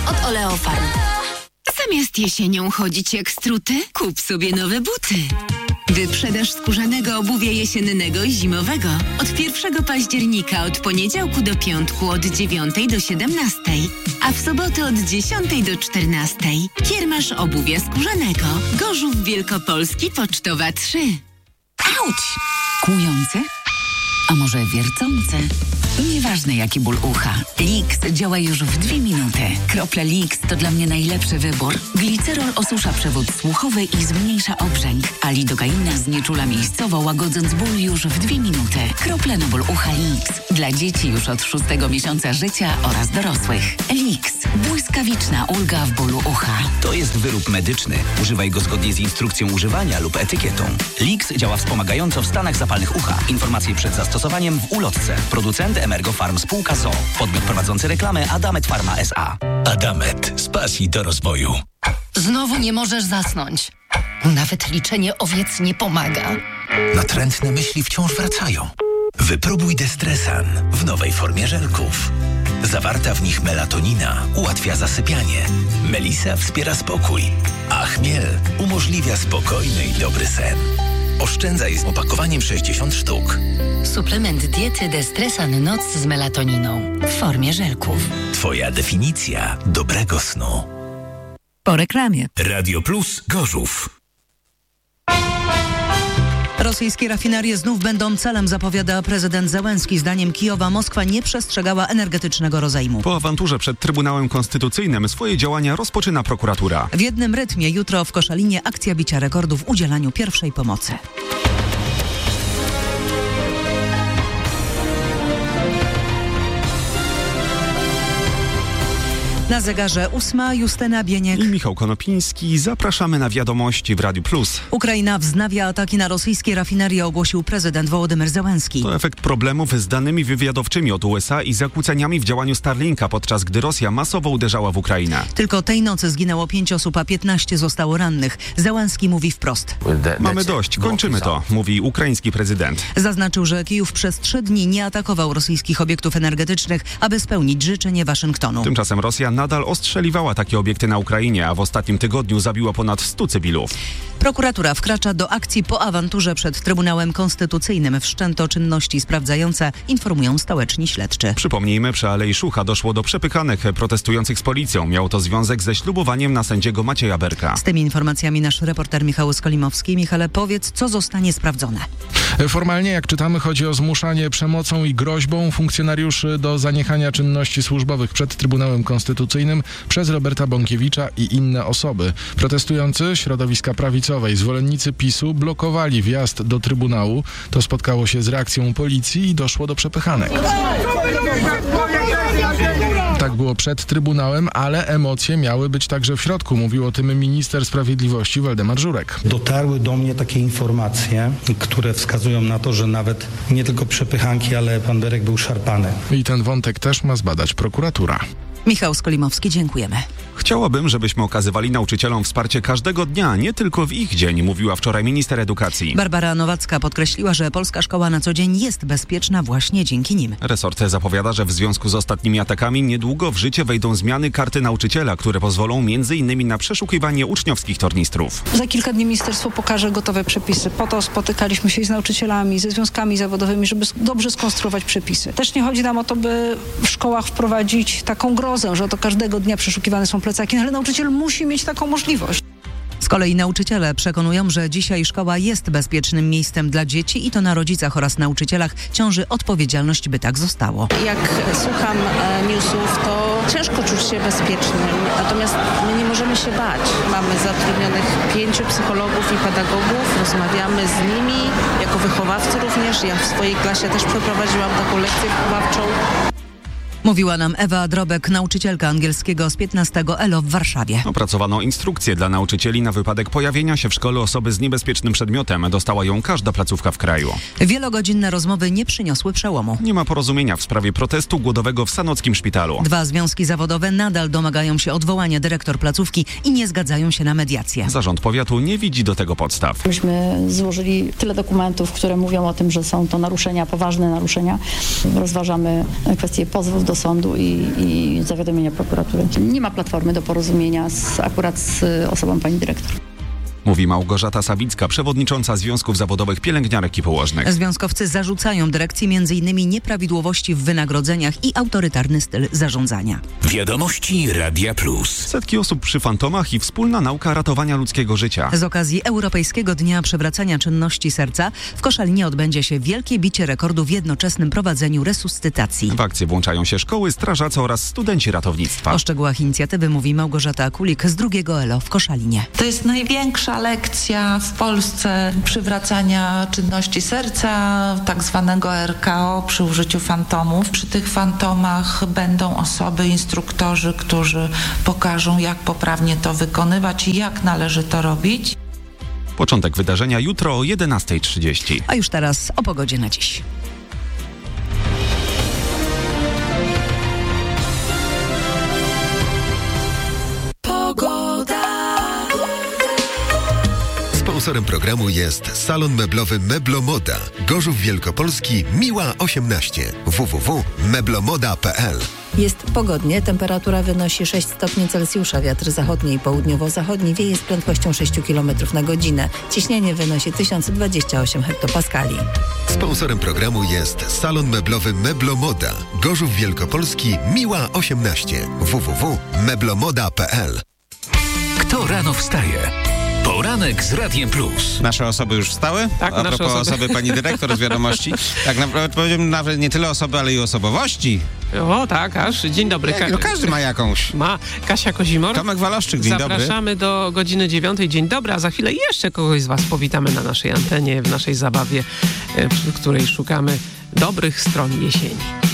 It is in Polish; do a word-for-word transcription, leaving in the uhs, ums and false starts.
od Oleofarm. Zamiast jesienią chodzić jak struty, kup sobie nowe buty. Wyprzedaż skórzanego obuwia jesiennego i zimowego. Od pierwszego października, od poniedziałku do piątku, od dziewiątej do siedemnastej, a w sobotę od dziesiątej do czternastej. Kiermasz obuwia skórzanego. Gorzów Wielkopolski, Pocztowa trzy. Auć! Kłujące? A może wiercące? Nieważne jaki ból ucha. Lix działa już w dwie minuty. Krople Lix to dla mnie najlepszy wybór. Glicerol osusza przewód słuchowy i zmniejsza obrzęk, a lidokaina znieczula miejscowo, łagodząc ból już w dwie minuty. Krople na ból ucha Lix. Dla dzieci już od szóstego miesiąca życia oraz dorosłych. Lix. Błyskawiczna ulga w bólu ucha. To jest wyrób medyczny. Używaj go zgodnie z instrukcją używania lub etykietą. Lix działa wspomagająco w stanach zapalnych ucha. Informacje przed zastosowaniem w ulotce. Producent Emergo Farm Spółka z o o. Podmiot prowadzący reklamę Adamet Pharma S A. Adamet. Z pasji do rozwoju. Znowu nie możesz zasnąć. Nawet liczenie owiec nie pomaga. Natrętne myśli wciąż wracają. Wypróbuj Destresan w nowej formie żelków. Zawarta w nich melatonina ułatwia zasypianie. Melisa wspiera spokój, a chmiel umożliwia spokojny i dobry sen. Oszczędzaj z opakowaniem sześćdziesiąt sztuk. Suplement diety Destresan Noc z melatoniną w formie żelków. Twoja definicja dobrego snu. Po reklamie. Radio Plus Gorzów. Rosyjskie rafinerie znów będą celem, zapowiada prezydent Zełenski. Zdaniem Kijowa Moskwa nie przestrzegała energetycznego rozejmu. Po awanturze przed Trybunałem Konstytucyjnym swoje działania rozpoczyna prokuratura. W jednym rytmie jutro w Koszalinie akcja bicia rekordów w udzielaniu pierwszej pomocy. Na zegarze ósma, Justyna Bieniek i Michał Konopiński. Zapraszamy na wiadomości w Radiu Plus. Ukraina wznawia ataki na rosyjskie rafinerie, ogłosił prezydent Wołodymyr Zełenski. To efekt problemów z danymi wywiadowczymi od U S A i zakłóceniami w działaniu Starlinka, podczas gdy Rosja masowo uderzała w Ukrainę. Tylko tej nocy zginęło pięć osób, a piętnaście zostało rannych. Zełenski mówi wprost. Mamy dość, kończymy to, mówi ukraiński prezydent. Zaznaczył, że Kijów przez trzy dni nie atakował rosyjskich obiektów energetycznych, aby spełnić życzenie Waszyngtonu. Tymczasem Rosja nadal ostrzeliwała takie obiekty na Ukrainie, a w ostatnim tygodniu zabiła ponad stu cywilów. Prokuratura wkracza do akcji po awanturze przed Trybunałem Konstytucyjnym. Wszczęto czynności sprawdzające, informują stołeczni śledczy. Przypomnijmy, przy Alei Szucha doszło do przepychanek protestujących z policją. Miało to związek ze ślubowaniem na sędziego Macieja Berka. Z tymi informacjami nasz reporter Michał Skolimowski. Michale, powiedz, co zostanie sprawdzone? Formalnie, jak czytamy, chodzi o zmuszanie przemocą i groźbą funkcjonariuszy do zaniechania czynności służbowych przed Trybunałem Konstytucyjnym przez Roberta Bąkiewicza i inne osoby. Protestujący środowiska prawicowej, zwolennicy PiSu blokowali wjazd do Trybunału. To spotkało się z reakcją policji i doszło do przepychanek. Tak było przed Trybunałem, ale emocje miały być także w środku. Mówił o tym minister sprawiedliwości Waldemar Żurek. Dotarły do mnie takie informacje, które wskazują na to, że nawet nie tylko przepychanki, ale pan Berek był szarpany. I ten wątek też ma zbadać prokuratura. Michał Skolimowski, dziękujemy. Chciałabym, żebyśmy okazywali nauczycielom wsparcie każdego dnia, nie tylko w ich dzień, mówiła wczoraj minister edukacji. Barbara Nowacka podkreśliła, że polska szkoła na co dzień jest bezpieczna właśnie dzięki nim. Resort zapowiada, że w związku z ostatnimi atakami niedługo w życie wejdą zmiany karty nauczyciela, które pozwolą między innymi na przeszukiwanie uczniowskich tornistrów. Za kilka dni ministerstwo pokaże gotowe przepisy. Po to spotykaliśmy się z nauczycielami, ze związkami zawodowymi, żeby dobrze skonstruować przepisy. Też nie chodzi nam o to, by w szkołach wprowadzić taką grozę, że to każdego dnia przeszukiwane są plecaki, ale nauczyciel musi mieć taką możliwość. Z kolei nauczyciele przekonują, że dzisiaj szkoła jest bezpiecznym miejscem dla dzieci i to na rodzicach oraz nauczycielach ciąży odpowiedzialność, by tak zostało. Jak słucham e, newsów, to ciężko czuć się bezpiecznym, natomiast my nie możemy się bać. Mamy zatrudnionych pięciu psychologów i pedagogów, rozmawiamy z nimi, jako wychowawcy również. Ja w swojej klasie też przeprowadziłam taką lekcję wychowawczą. Mówiła nam Ewa Drobek, nauczycielka angielskiego z piętnastego ELO w Warszawie. Opracowano instrukcję dla nauczycieli na wypadek pojawienia się w szkole osoby z niebezpiecznym przedmiotem. Dostała ją każda placówka w kraju. Wielogodzinne rozmowy nie przyniosły przełomu. Nie ma porozumienia w sprawie protestu głodowego w sanockim szpitalu. Dwa związki zawodowe nadal domagają się odwołania dyrektor placówki i nie zgadzają się na mediację. Zarząd powiatu nie widzi do tego podstaw. Myśmy złożyli tyle dokumentów, które mówią o tym, że są to naruszenia, poważne naruszenia. Rozważamy kwestię pozwów do sądu i, i zawiadomienia prokuratury. Nie ma platformy do porozumienia z, akurat z osobą pani dyrektor. Mówi Małgorzata Sawicka, przewodnicząca Związków Zawodowych Pielęgniarek i Położnych. Związkowcy zarzucają dyrekcji m.in. nieprawidłowości w wynagrodzeniach i autorytarny styl zarządzania. Wiadomości Radia Plus. Setki osób przy fantomach i wspólna nauka ratowania ludzkiego życia. Z okazji Europejskiego Dnia Przywracania Czynności Serca w Koszalinie odbędzie się wielkie bicie rekordu w jednoczesnym prowadzeniu resuscytacji. W akcję włączają się szkoły, strażacy oraz studenci ratownictwa. O szczegółach inicjatywy mówi Małgorzata Kulik z drugiego ELO w Koszalinie. To jest największa lekcja w Polsce przywracania czynności serca, tak zwanego R K O przy użyciu fantomów. Przy tych fantomach będą osoby, instruktorzy, którzy pokażą, jak poprawnie to wykonywać i jak należy to robić. Początek wydarzenia jutro o jedenasta trzydzieści. A już teraz o pogodzie na dziś. Sponsorem programu jest salon meblowy Meblomoda. Gorzów Wielkopolski, Miła osiemnaście. w w w kropka meblomoda kropka p l. Jest pogodnie, temperatura wynosi sześć stopni Celsjusza, wiatr zachodni i południowo-zachodni wieje z prędkością sześć kilometrów na godzinę. Ciśnienie wynosi tysiąc dwadzieścia osiem hektopaskali. Sponsorem programu jest salon meblowy Meblomoda. Gorzów Wielkopolski, Miła osiemnaście. w w w kropka meblomoda kropka p l. Kto rano wstaje? Poranek z Radiem Plus. Nasze osoby już wstały? Tak, A nasze propos osoby. osoby pani dyrektor z wiadomości. Tak naprawdę powiem nawet nie tyle osoby, ale i osobowości. O tak, aż. Dzień dobry. Jak, no każdy ma jakąś. Ma. Kasia Kozimor. Tomek Waloszczyk, dzień Zapraszamy dobry. Zapraszamy do godziny dziewiątej. Dzień dobry, a za chwilę jeszcze kogoś z was powitamy na naszej antenie, w naszej zabawie, w której szukamy dobrych stron jesieni.